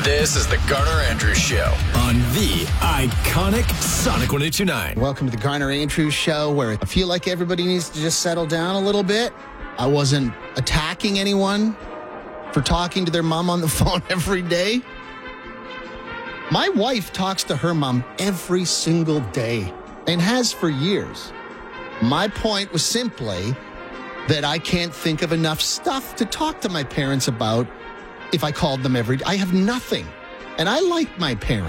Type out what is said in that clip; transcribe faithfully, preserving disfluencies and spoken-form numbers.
This is the Garner Andrews Show on the iconic Sonic one oh two point nine. Welcome to the Garner Andrews Show, where I feel like everybody needs to just settle down a little bit. I wasn't attacking anyone for talking to their mom on the phone every day. My wife talks to her mom every single day and has for years. My point was simply that I can't think of enough stuff to talk to my parents about if I called them every day. I have nothing. And I like my parents.